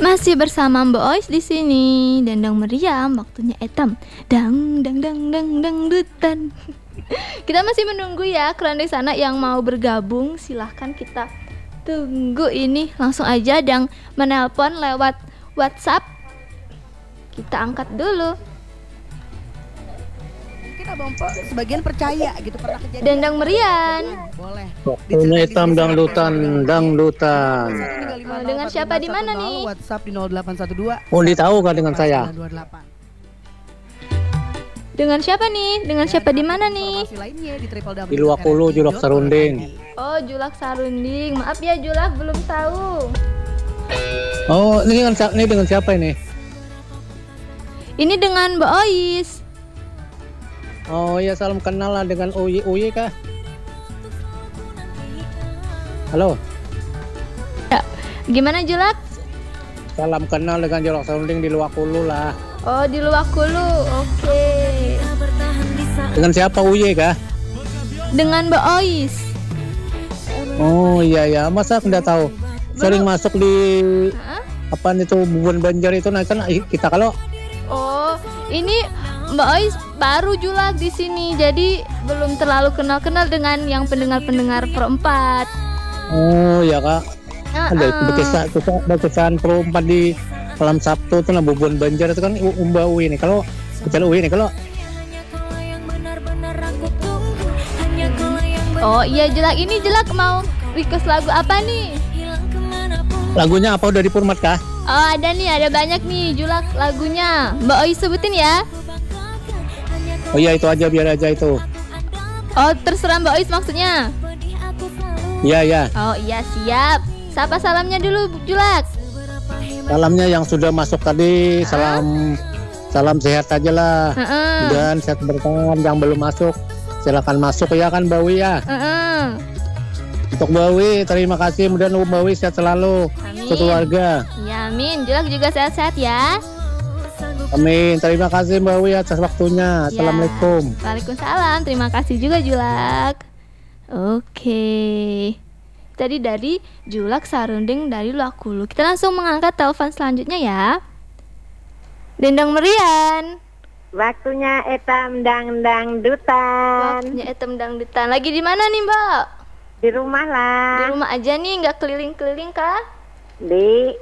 Masih bersama Mbak Ois di sini. Dendang meriam, waktunya etam. Dang dang dang dang dang dutan. Kita masih menunggu ya kalian di sana yang mau bergabung. Silahkan kita tunggu ini. Langsung aja dang menelpon lewat WhatsApp. Kita angkat dulu. Kita Bang sebagian percaya gitu pernah kejadian. Dendang merian. Boleh. Waktunya hitam dangdutan. Dengan siapa di mana nih? WhatsApp di 0812. Undi tahu gak dengan saya? 928. Dengan siapa nih? Dengan siapa di mana nih? Informasi lainnya di www. Di Luakulu, Julak Sarunding. Oh, Julak Sarunding. Maaf ya Julak, belum tahu. Oh, ini dengan siapa ini? Ini dengan Mbak Ois. Oh iya, salam kenal lah dengan Uyi kah? Halo. Gimana Julak? Salam kenal dengan Julak Sarunding di Luakulu lah. Oh, di Luakulu. Oke. Dengan siapa Uyi kah? Dengan Mbak Ois. Oh iya, masa aku nggak tahu. Sering masuk di apa itu Bubun Banjar itu, nah kan kita kalau. Oh, ini Mbak Ois baru Julak di sini, jadi belum terlalu kenal dengan yang pendengar perempat. Oh ya kak. Ada berkesan perempat di malam Sabtu itu, nah Bubun Banjar itu kan Mbak Uyi nih. Kalau bicara Uyi nih kalau. Oh iya Julak, ini Julak mau request lagu apa nih? Lagunya apa, udah dipurmat kah? Oh ada nih, ada banyak nih Julak lagunya. Mbak Ois sebutin ya. Oh iya itu aja, biar aja itu. Oh terserah Mbak Ois maksudnya. Iya. Oh iya siap. Sapa salamnya dulu Julak. Salamnya yang sudah masuk tadi, salam sehat aja lah. Dan sehat bertahan. Yang belum masuk silakan masuk ya kan Mbak Wi ya. Untuk Mbak Wi terima kasih, mudah-mudahan Mbak Wi sehat selalu. Amin. Keluarga. Ya amin. Julak juga sehat-sehat ya. Amin. Terima kasih Mbak Wi atas waktunya. Assalamualaikum. Waalaikumsalam. Terima kasih juga Julak. Oke. Tadi dari Julak Sarunding dari Luakulu. Kita langsung mengangkat telepon selanjutnya ya. Dendang merian. Waktunya etam dangdutan. Waktunya etam dangdutan. Lagi di mana nih Mbak? Di rumah lah. Di rumah aja nih, nggak keliling-keliling kah? Di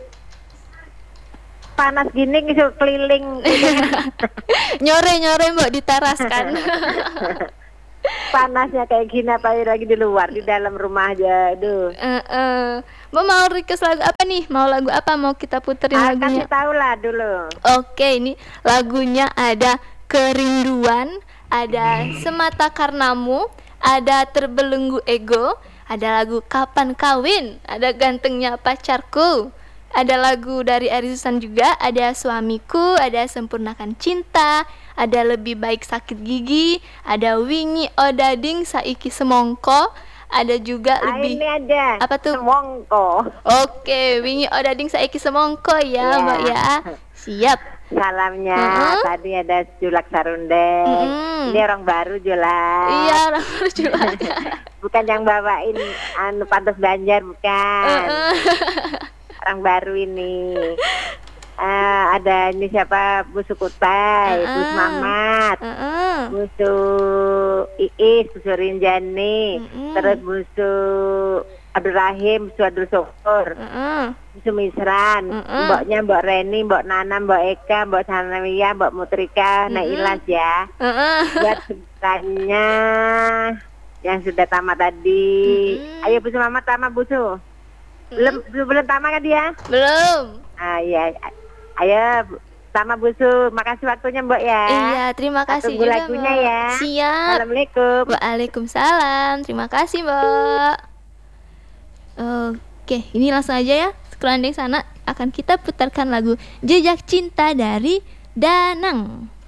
panas gini disuruh keliling. Nyore Mbak di teras kan. Panasnya kayak gini apa lagi di luar, di dalam rumah aja. Aduh. Mbak mau request lagu apa nih? Mau lagu apa? Mau kita puterin lagunya? Kasih tahu lah dulu. Oke, ini lagunya ada Kerinduan, ada Semata Karenamu, ada Terbelenggu Ego, ada lagu Kapan Kawin, ada Gantengnya Pacarku, ada lagu dari Ari Susan juga, ada Suamiku, ada Sempurnakan Cinta, ada Lebih Baik Sakit Gigi, ada Wingi Odading Saiki Semongko, ada juga lebih ini aja. Apa tuh? Semongko. Oke, Wingi Odading Saiki Semongko ya, Mbak ya. Siap. Salamnya tadi ada Julak Sarunding. Ini orang baru Julak. Iya, orang baru Julak. Bukan yang bawain pantas Banjar, bukan. Orang baru ini. Ada ini siapa, Busu Kutai, Bus Mamat, Busu Iis, Busu Rinjani, terus Busu Abdul Rahim, Busu Abdul Syukur, Busu Misran, mboknya Mbok Reni, Mbok Nana, Mbok Eka, Mbok Sanawiyah, Mbok Mutrika, Nailas ya. Buat ceritanya yang sudah tamat tadi. Ayo Busu Mamat tamat Busu. Belum tamat kan dia? Belum. Iya. Ayo sama Busu, makasih waktunya Mbak ya. Iya, terima kasih tunggu juga lagunya Mbak. ya. Siap. Assalamualaikum. Waalaikumsalam. Terima kasih Mbak. Oke, ini langsung aja ya. Sekelanding sana akan kita putarkan lagu Jejak Cinta dari Danang.